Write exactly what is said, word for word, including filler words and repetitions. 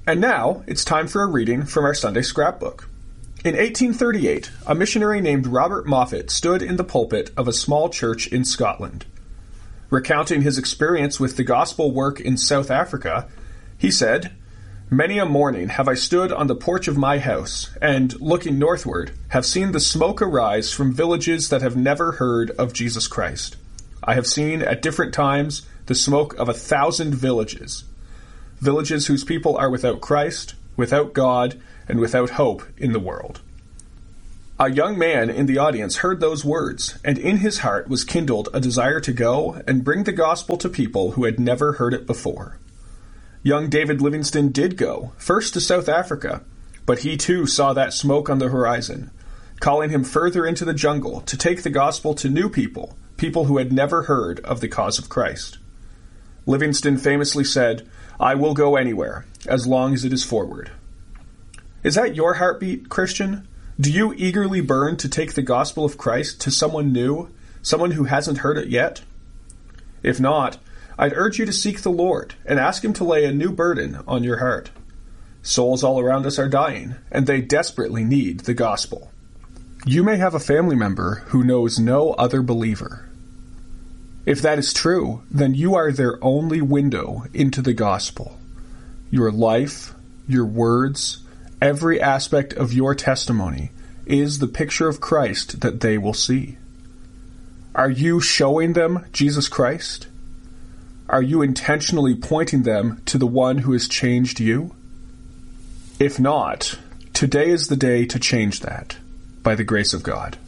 And now, it's time for a reading from our Sunday scrapbook. In eighteen thirty-eight, a missionary named Robert Moffat stood in the pulpit of a small church in Scotland. Recounting his experience with the gospel work in South Africa, he said, "Many a morning have I stood on the porch of my house, and, looking northward, have seen the smoke arise from villages that have never heard of Jesus Christ. I have seen, at different times, the smoke of a thousand villages. Villages whose people are without Christ, without God, and without hope in the world." A young man in the audience heard those words, and in his heart was kindled a desire to go and bring the gospel to people who had never heard it before. Young David Livingstone did go, first to South Africa, but he too saw that smoke on the horizon, calling him further into the jungle to take the gospel to new people, people who had never heard of the cause of Christ. Livingstone famously said, "I will go anywhere, as long as it is forward." Is that your heartbeat, Christian? Do you eagerly burn to take the gospel of Christ to someone new, someone who hasn't heard it yet? If not, I'd urge you to seek the Lord and ask Him to lay a new burden on your heart. Souls all around us are dying, and they desperately need the gospel. You may have a family member who knows no other believer. If that is true, then you are their only window into the gospel. Your life, your words, every aspect of your testimony is the picture of Christ that they will see. Are you showing them Jesus Christ? Are you intentionally pointing them to the one who has changed you? If not, today is the day to change that, by the grace of God.